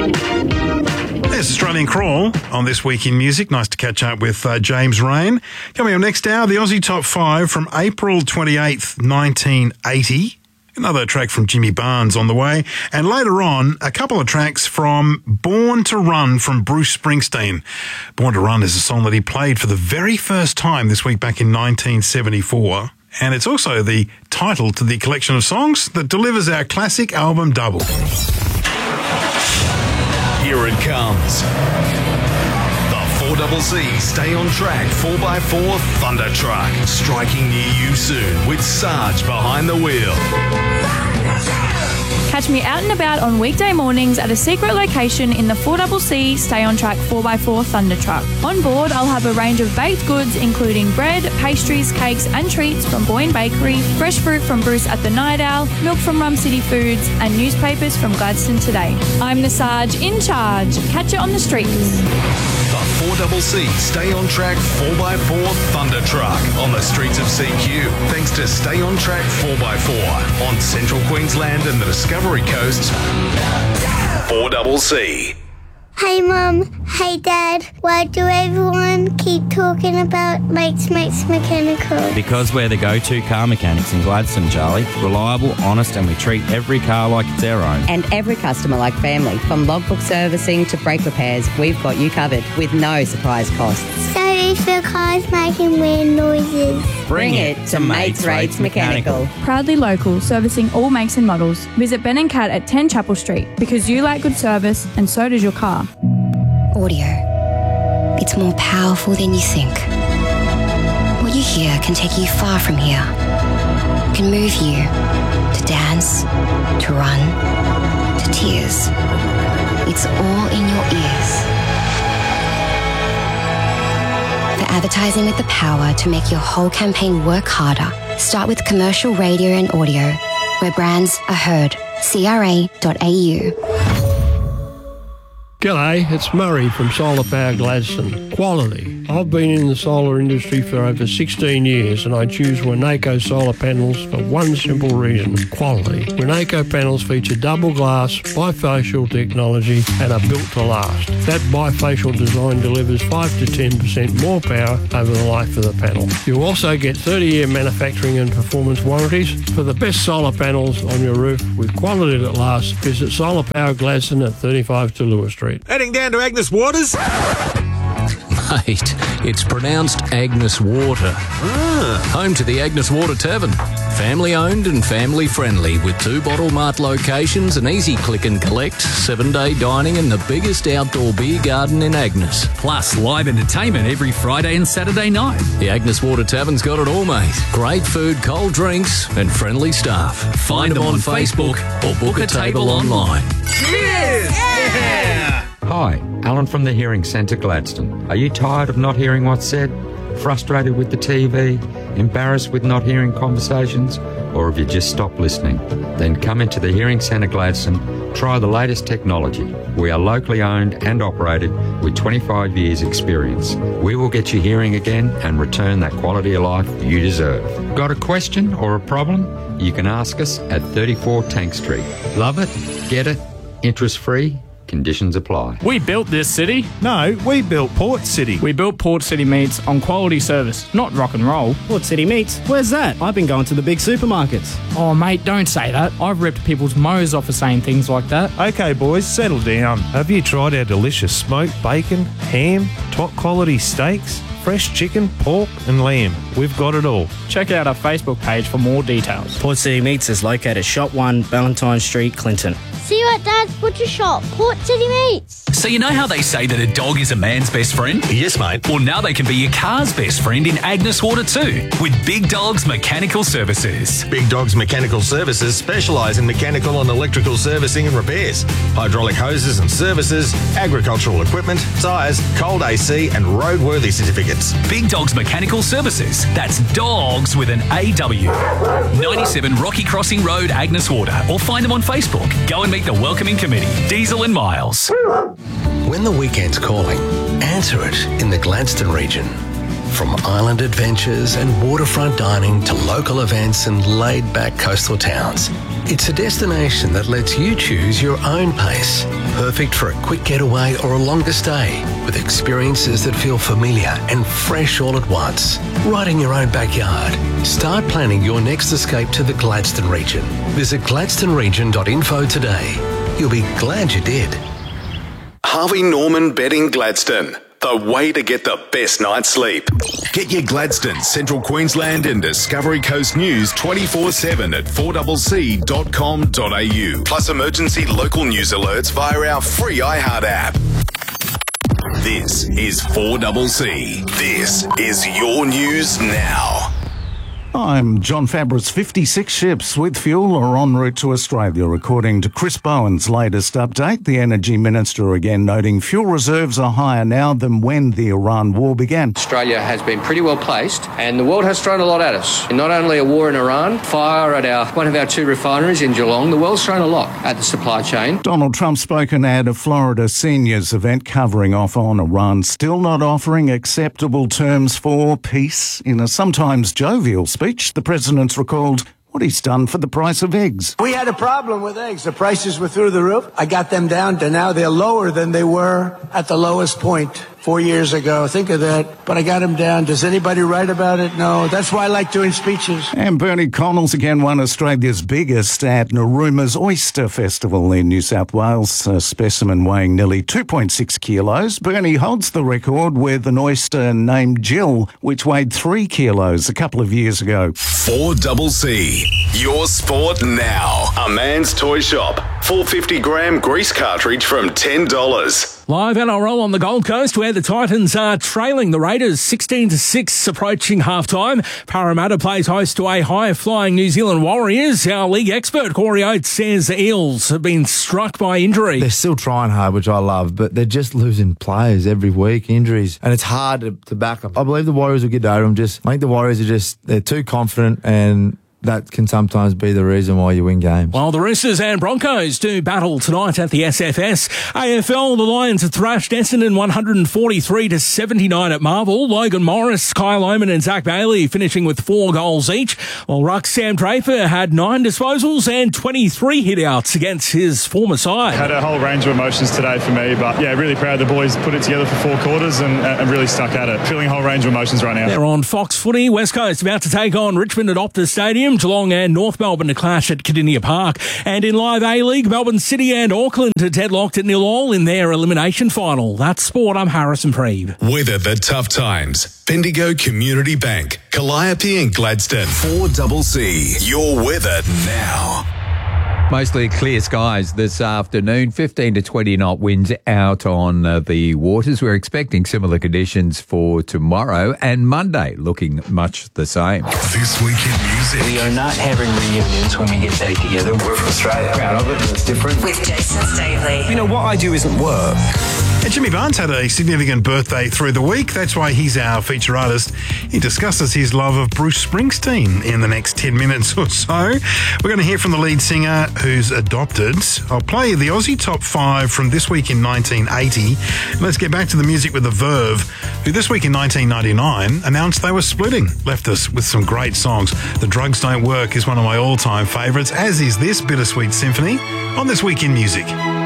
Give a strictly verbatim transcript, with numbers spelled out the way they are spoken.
There's Australian Crawl on This Week in Music. Nice to catch up with uh, James Rain. Coming up next hour, the Aussie Top five from April twenty-eighth, nineteen eighty. Another track from Jimmy Barnes on the way. And later on, a couple of tracks from Born to Run from Bruce Springsteen. Born to Run is a song that he played for the very first time this week back in nineteen seventy-four. And it's also the title to the collection of songs that delivers our classic album double. Here it comes. The four C C Stay on Track four by four Thunder Truck. Striking near you soon with Sarge behind the wheel. Catch me out and about on weekday mornings at a secret location in the four C C Stay on Track four by four Thunder Truck. On board, I'll have a range of baked goods including bread, pastries, cakes and treats from Boyne Bakery, fresh fruit from Bruce at the Night Owl, milk from Rum City Foods and newspapers from Gladstone Today. I'm the Sarge in charge. Catch it on the streets. The four C C Stay on Track four by four Thunder Truck on the streets of C Q. Thanks to Stay on Track four by four on Central Queensland and the Discovery Coast. four C C. Hey Mum, hey Dad, why do everyone keep talking about Mates Mates Mechanical? Because we're the go-to car mechanics in Gladstone, Charlie. Reliable, honest, and we treat every car like it's our own. And every customer like family. From logbook servicing to brake repairs, we've got you covered with no surprise costs. So if your car's making weird noises, bring it to Mates Rates Mechanical. Proudly local, servicing all makes and models. Visit Ben and Cat at ten Chapel Street because you like good service and so does your car. Audio. It's more powerful than you think. What you hear can take you far from here. Can move you to dance, to run, to tears. It's all in your ears. For advertising with the power to make your whole campaign work harder, start with commercial radio and audio, where brands are heard. C R A dot A U. G'day, it's Murray from Solar Power Gladstone. Quality. I've been in the solar industry for over sixteen years and I choose Winnaco solar panels for one simple reason, quality. Winnaco panels feature double glass, bifacial technology and are built to last. That bifacial design delivers five to ten percent more power over the life of the panel. You also get thirty year manufacturing and performance warranties. For the best solar panels on your roof with quality that lasts, visit Solar Power Gladstone at thirty-five to Lewis Street. Heading down to Agnes Waters? Mate, it's pronounced Agnes Water. Ah. Home to the Agnes Water Tavern. Family owned and family friendly with two Bottle Mart locations, an easy click and collect, seven day dining and the biggest outdoor beer garden in Agnes. Plus live entertainment every Friday and Saturday night. The Agnes Water Tavern's got it all, mate. Great food, cold drinks and friendly staff. Find, Find them on, on Facebook, Facebook or book a table online. Cheers! Yeah! Hi, Alan from the Hearing Centre Gladstone. Are you tired of not hearing what's said? Frustrated with the T V? Embarrassed with not hearing conversations? Or have you just stopped listening? Then come into the Hearing Centre Gladstone. Try the latest technology. We are locally owned and operated with twenty-five years experience. We will get you hearing again and return that quality of life you deserve. Got a question or a problem? You can ask us at thirty-four Tank Street. Love it? Get it? Interest free? Conditions apply. We built this city. No, we built Port City. We built Port City Meats on quality service, not rock and roll. Port City Meats? Where's that? I've been going to the big supermarkets. Oh, mate, don't say that. I've ripped people's mows off for saying things like that. Okay, boys, settle down. Have you tried our delicious smoked bacon, ham, top quality steaks, fresh chicken, pork and lamb? We've got it all. Check out our Facebook page for more details. Port City Meats is located Shop one, Valentine Street, Clinton. See you at Dad's Butcher Shop, Port City Meats. So you know how they say that a dog is a man's best friend? Yes, mate. Well, now they can be your car's best friend in Agnes Water too, with Big Dogs Mechanical Services. Big Dogs Mechanical Services specialise in mechanical and electrical servicing and repairs, hydraulic hoses and services, agricultural equipment, tyres, cold A C and roadworthy certificates. Big Dogs Mechanical Services. That's dogs with an A W. ninety-seven Rocky Crossing Road, Agnes Water, or find them on Facebook. Go and meet the welcoming committee, Diesel and Miles. When the weekend's calling, answer it in the Gladstone region. From island adventures and waterfront dining to local events and laid-back coastal towns, it's a destination that lets you choose your own pace. Perfect for a quick getaway or a longer stay, with experiences that feel familiar and fresh all at once. Right in your own backyard. Start planning your next escape to the Gladstone region. Visit gladstone region dot info today. You'll be glad you did. Harvey Norman Bedding Gladstone. The way to get the best night's sleep. Get your Gladstone, Central Queensland and Discovery Coast news twenty-four seven at four c c dot com dot a u. Plus emergency local news alerts via our free iHeart app. This is four C C. This is your news now. I'm John Fabris. fifty-six ships with fuel are en route to Australia, according to Chris Bowen's latest update. The Energy Minister again noting fuel reserves are higher now than when the Iran war began. Australia has been pretty well placed, and the world has thrown a lot at us. Not only a war in Iran, fire at our one of our two refineries in Geelong, the world's thrown a lot at the supply chain. Donald Trump spoken at a Florida seniors event covering off on Iran still not offering acceptable terms for peace. In a sometimes jovial speech, the president's recalled what he's done for the price of eggs. We had a problem with eggs. The prices were through the roof. I got them down to now they're lower than they were at the lowest point four years ago. Think of that. But I got them down. Does anybody write about it? No. That's why I like doing speeches. And Bernie Connells again won Australia's biggest at Naruma's Oyster Festival in New South Wales, a specimen weighing nearly two point six kilos. Bernie holds the record with an oyster named Jill, which weighed three kilos a couple of years ago. four C C. Your sport now. A man's toy shop. four hundred fifty gram grease cartridge from ten dollars. Live N R L on the Gold Coast, where the Titans are trailing the Raiders sixteen to six, approaching halftime. Parramatta plays host to a high-flying New Zealand Warriors. Our league expert, Corey Oates, says the Eels have been struck by injury. They're still trying hard, which I love, but they're just losing players every week, injuries, and it's hard to, to back up. I believe the Warriors will get over them. Just, I think the Warriors are just, they're too confident, and that can sometimes be the reason why you win games. While the Roosters and Broncos do battle tonight at the S F S. A F L, the Lions have thrashed Essendon one forty-three to seventy-nine at Marvel. Logan Morris, Kyle Oman and Zach Bailey finishing with four goals each, while Ruck Sam Draper had nine disposals and twenty-three hit-outs against his former side. Had a whole range of emotions today for me, but yeah, really proud the boys put it together for four quarters and, and really stuck at it. Feeling a whole range of emotions right now. They're on Fox Footy. West Coast about to take on Richmond at Optus Stadium. Geelong and North Melbourne to clash at Cardinia Park. And in Live A-League, Melbourne City and Auckland are deadlocked at nil all in their elimination final. That's sport. I'm Harrison Preeve. Weather the tough times. Bendigo Community Bank, Calliope and Gladstone. four C C. Your weather now. Mostly clear skies this afternoon, fifteen to twenty knot winds out on uh, the waters. We're expecting similar conditions for tomorrow and Monday, looking much the same. This week in music. We are not having reunions when we get back together. We're from Australia. Proud of it. It's different. With Jason Stavely. You know, what I do isn't work. And Jimmy Barnes had a significant birthday through the week. That's why he's our feature artist. He discusses his love of Bruce Springsteen in the next ten minutes or so. We're going to hear from the lead singer who's adopted. I'll play the Aussie Top five from this week in nineteen eighty. Let's get back to the music with The Verve, who this week in nineteen ninety-nine announced they were splitting. Left us with some great songs. The Drugs Don't Work is one of my all-time favourites, as is this Bittersweet Symphony on This Week in Music.